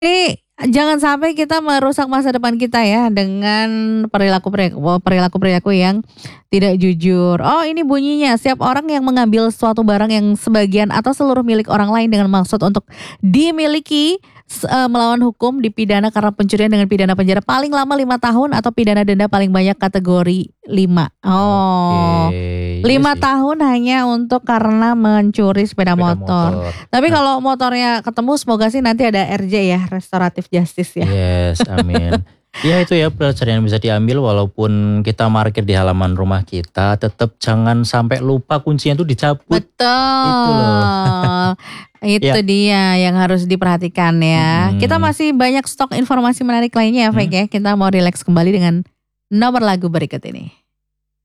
Ini jangan sampai kita merusak masa depan kita ya dengan perilaku-perilaku yang tidak jujur. Oh, ini bunyinya, setiap orang yang mengambil suatu barang yang sebagian atau seluruh milik orang lain dengan maksud untuk dimiliki melawan hukum dipidana karena pencurian dengan pidana penjara paling lama 5 tahun atau pidana denda paling banyak kategori 5. Oh. Oke, 5 iya sih. tahun hanya untuk karena mencuri sepeda Sepeda motor. motor. Tapi Nah, kalau motornya ketemu semoga sih nanti ada RJ ya, restoratif justice ya. yes, amin. Ya itu ya pelajaran yang bisa diambil walaupun kita parkir di halaman rumah kita, tetap jangan sampai lupa kuncinya tuh dicabut. Itu loh. Betul. Itu Ya. dia yang harus diperhatikan ya. Kita masih banyak stok informasi menarik lainnya ya, Fek ya. Kita mau relax kembali dengan nomor lagu berikut ini.